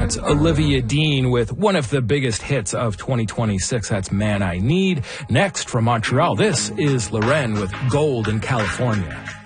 That's Olivia Dean with one of the biggest hits of 2026. That's Man I Need. Next from Montreal, this is Loren with Gold in California.